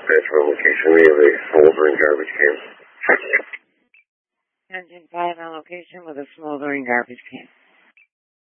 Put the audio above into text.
Transfer location, we have a smoldering garbage can. Engine 5 on location with a smoldering garbage can.